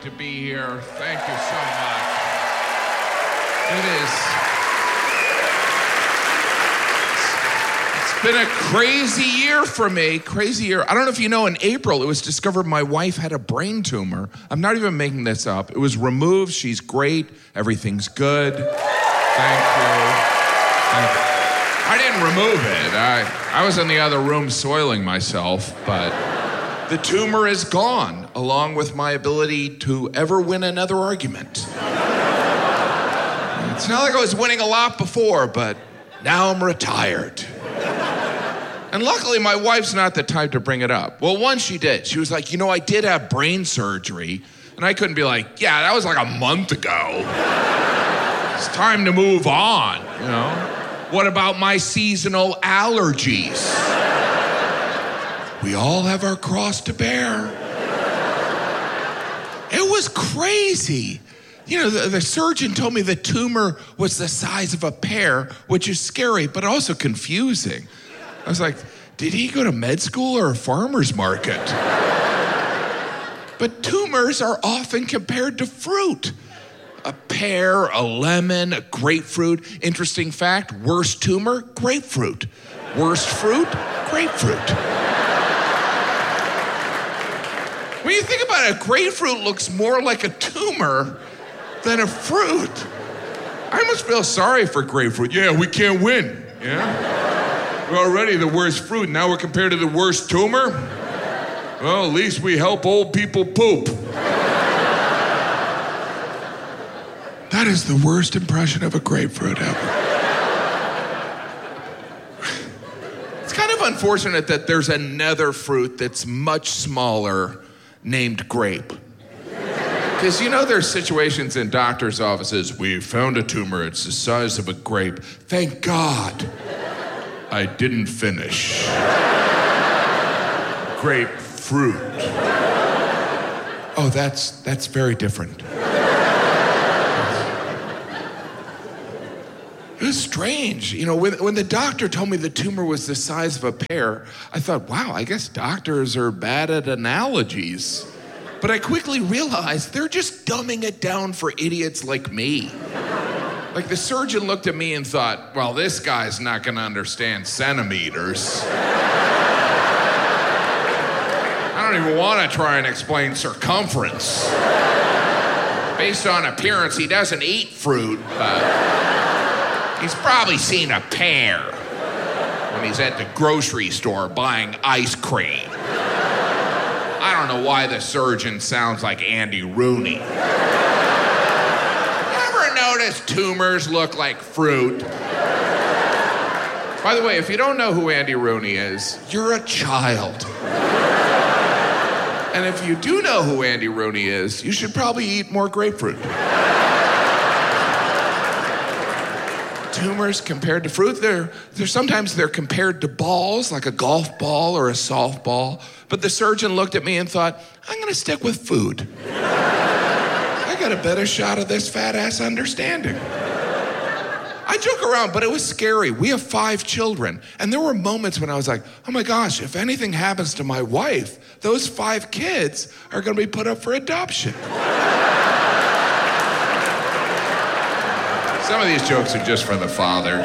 to be here. Thank you so much. It's been a crazy year for me. Crazy year. I don't know if you know, in April, it was discovered my wife had a brain tumor. I'm not even making this up. It was removed. She's great. Everything's good. Thank you. I didn't remove it. I was in the other room soiling myself, but the tumor is gone, along with my ability to ever win another argument. It's not like I was winning a lot before, but now I'm retired. And luckily, my wife's not the type to bring it up. Well, once she did. She was like, I did have brain surgery. And I couldn't be like, yeah, that was like a month ago. It's time to move on, What about my seasonal allergies? We all have our cross to bear. It was crazy. The surgeon told me the tumor was the size of a pear, which is scary, but also confusing. I was like, did he go to med school or a farmer's market? But tumors are often compared to fruit. A pear, a lemon, a grapefruit. Interesting fact, worst tumor, grapefruit. Worst fruit, grapefruit. When you think about it, a grapefruit looks more like a tumor than a fruit. I almost feel sorry for grapefruit. Yeah, we can't win, We're already the worst fruit, now we're compared to the worst tumor? Well, at least we help old people poop. That is the worst impression of a grapefruit ever. It's kind of unfortunate that there's another fruit that's much smaller named grape. Because there's situations in doctors' offices, we found a tumor, it's the size of a grape. Thank God I didn't finish. Grapefruit. Oh, that's very different. It was strange. When the doctor told me the tumor was the size of a pear, I thought, wow, I guess doctors are bad at analogies. But I quickly realized they're just dumbing it down for idiots like me. Like the surgeon looked at me and thought, well, this guy's not gonna understand centimeters. I don't even wanna try and explain circumference. Based on appearance, he doesn't eat fruit, but he's probably seen a pear when he's at the grocery store buying ice cream. I don't know why the surgeon sounds like Andy Rooney. Ever notice tumors look like fruit? By the way, if you don't know who Andy Rooney is, you're a child. And if you do know who Andy Rooney is, you should probably eat more grapefruit. Tumors compared to fruit, sometimes they're compared to balls, like a golf ball or a softball. But the surgeon looked at me and thought, I'm gonna stick with food. I got a better shot of this fat ass understanding. I joke around, but it was scary. We have 5 children, and there were moments when I was like, oh my gosh, if anything happens to my wife, those 5 kids are gonna be put up for adoption. Some of these jokes are just for the fathers.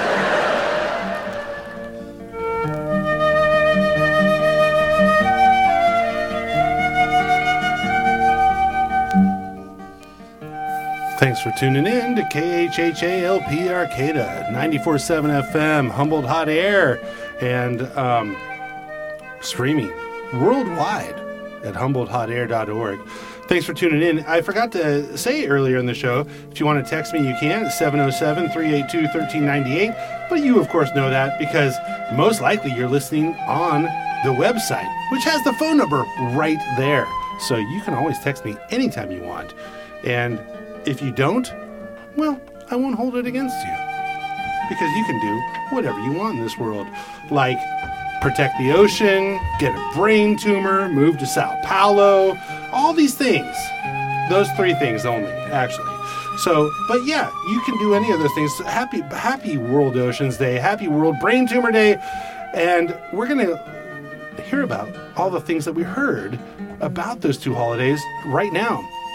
Thanks for tuning in to KHHALP Arcata, 94.7 FM, Humboldt Hot Air, and streaming worldwide at HumboldtHotAir.org. Thanks for tuning in. I forgot to say earlier in the show, if you want to text me, you can, 707-382-1398. But you, of course, know that because most likely you're listening on the website, which has the phone number right there. So you can always text me anytime you want. And if you don't, well, I won't hold it against you. Because you can do whatever you want in this world. Like protect the ocean, get a brain tumor, move to Sao Paulo, all these things. Those 3 things only, actually. So, but yeah, you can do any of those things. Happy World Oceans Day, happy World Brain Tumor Day, and we're going to hear about all the things that we heard about those 2 holidays right now.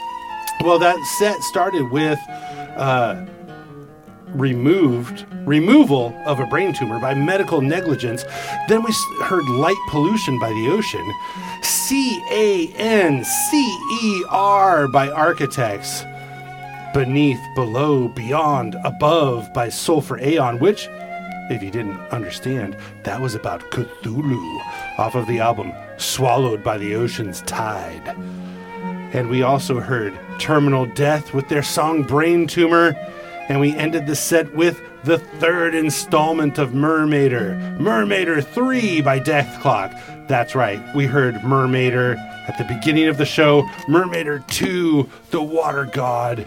Well, that set started with removal of a brain tumor by medical negligence. Then we heard light pollution by the ocean. CANCER by architects. Beneath, below, beyond, above by Sulfur Aeon, which, if you didn't understand, that was about Cthulhu off of the album Swallowed by the Ocean's Tide. And we also heard Terminal Death with their song Brain Tumor. And we ended the set with the third installment of Mermaider, Mermaider 3 by Death Clock. That's right, we heard Mermaider at the beginning of the show, Mermaider 2, The Water God,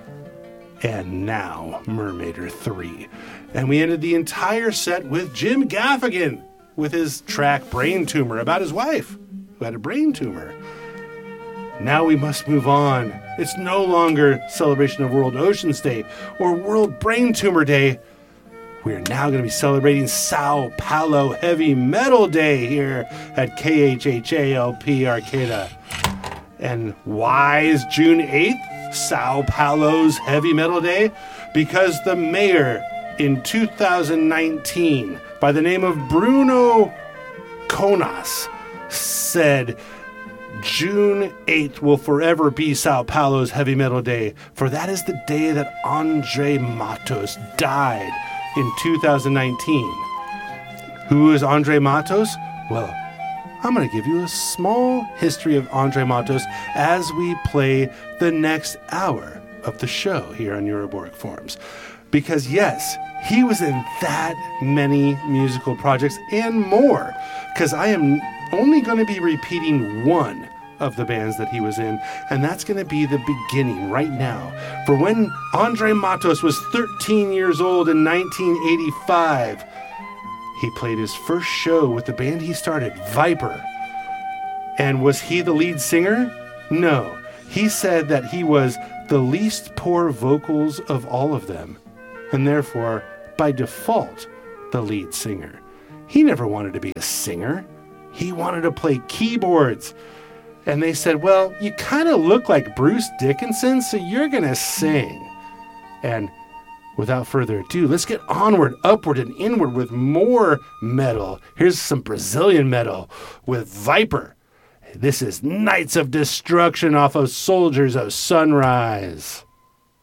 and now Mermaider 3. And we ended the entire set with Jim Gaffigan with his track Brain Tumor about his wife who had a brain tumor. Now we must move on. It's no longer celebration of World Oceans Day or World Brain Tumor Day. We are now going to be celebrating Sao Paulo Heavy Metal Day here at KHHALP Arcata. And why is June 8th Sao Paulo's Heavy Metal Day? Because the mayor in 2019, by the name of Bruno Conas, said June 8th will forever be Sao Paulo's Heavy Metal Day, for that is the day that Andre Matos died in 2019. Who is Andre Matos? Well, I'm going to give you a small history of Andre Matos as we play the next hour of the show here on Euroborg Forums. Because yes, he was in that many musical projects and more. Because I am only going to be repeating one of the bands that he was in, and that's going to be the beginning right now. For when Andre Matos was 13 years old in 1985, he played his first show with the band he started, Viper. And was he the lead singer? No. He said that he was the least poor vocals of all of them, and therefore, by default, the lead singer. He never wanted to be a singer. He wanted to play keyboards. And they said, well, you kind of look like Bruce Dickinson, so you're going to sing. And without further ado, let's get onward, upward, and inward with more metal. Here's some Brazilian metal with Viper. This is Knights of Destruction off of Soldiers of Sunrise.